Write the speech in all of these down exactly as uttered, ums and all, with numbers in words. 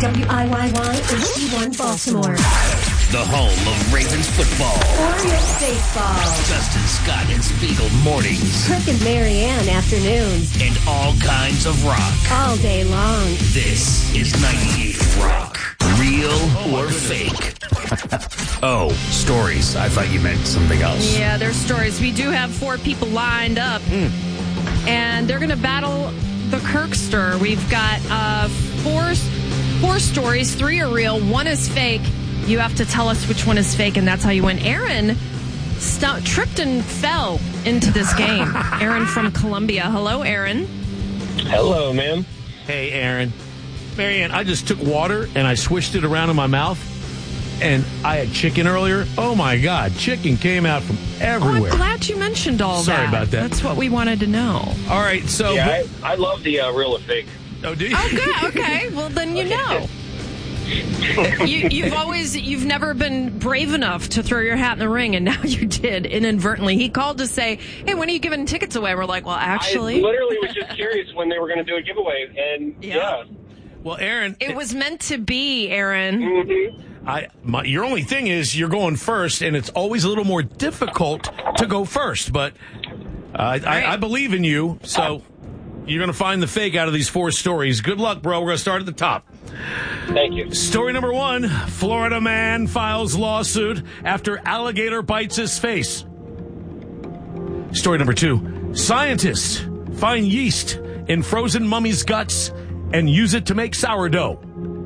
W I Y Y H D one Baltimore. The home of Ravens football. Orioles baseball. Dustin Scott and Spiegel mornings. Kirk and Marianne afternoons. And all kinds of rock. All day long. This is ninety-eight Rock. Real or fake? Oh, stories. I thought you meant something else. Yeah, there's stories. We do have four people lined up. Mm. And they're going to battle the Kirkster. We've got uh, four, four stories. Three are real. One is fake. You have to tell us which one is fake, and that's how you win. Aaron st- tripped and fell into this game. Aaron from Columbia. Hello, Aaron. Hello, ma'am. Hey, Aaron. Marianne, I just took water and I swished it around in my mouth, and I had chicken earlier. Oh, my God. Chicken came out from everywhere. Oh, I'm glad you mentioned all Sorry that. about that. That's what we wanted to know. All right, so... Yeah, I, I love the uh, real or fake. Oh, do you? Oh, good. Okay. Well, then you know. you, you've always, you've never been brave enough to throw your hat in the ring, and now you did inadvertently. He called to say, hey, when are you giving tickets away? We're like, well, actually. I literally was just curious when they were going to do a giveaway, and Yeah. yeah. Well, Aaron... It was meant to be, Aaron. Mm-hmm. I my, your only thing is you're going first, and it's always a little more difficult to go first, but uh, I, right. I, I believe in you, so you're going to find the fake out of these four stories. Good luck, bro. We're going to start at the top. Thank you. Story number one, Florida man files lawsuit after alligator bites his face. Story number two, scientists find yeast in frozen mummy's guts and use it to make sourdough.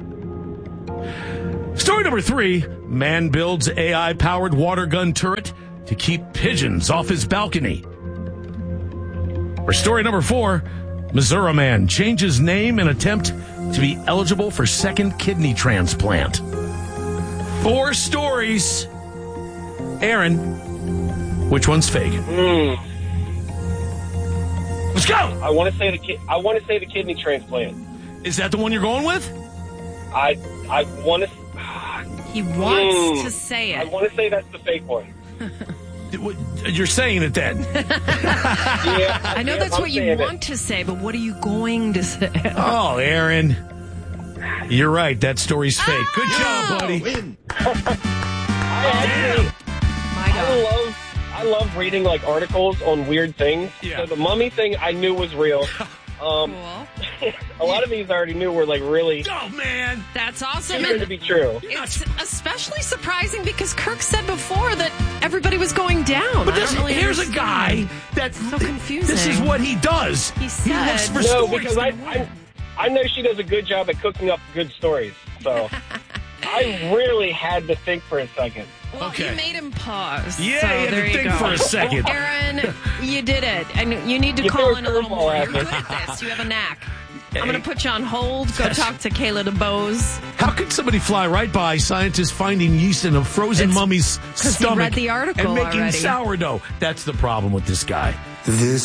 Story number three, man builds A I-powered water gun turret to keep pigeons off his balcony. Or story number four, Missouri man changes name in attempt to be eligible for second kidney transplant. Four stories. Aaron, which one's fake? Mm. Let's go. I want to say the ki- I want to say the kidney transplant. Is that the one you're going with? I I want to. He wants Mm. to say I it. want to say that's the fake one. You're saying it then. Yeah, I know yeah, that's I'm what you saying want to say, but what are you going to say? Oh, Aaron. You're right. That story's fake. Good job, buddy. I actually, My I God. love I love reading like articles on weird things. Yeah. So the mummy thing I knew was real. Um, Cool. a lot of these I already knew were like really Oh, man. That's awesome. too good And to be true. it's especially surprising because Kirk said before that everybody was going down. But I this, don't really here's a understand. guy that So confusing. This is what he does. He said- looks for No, stories. because I, I I know she does a good job at cooking up good stories. So I really had to think for a second. Well, Okay. you made him pause. Yeah, so you had there to you think go. for a second. Aaron, you did it. And you need to You call threw a in a little curveball more. at You're me. good at this. You have a knack. I'm going to put you on hold. Go talk to Kayla DeBose. How could somebody fly right by scientists finding yeast in a frozen It's mummy's 'cause he stomach read the article and making already. sourdough? That's the problem with this guy. This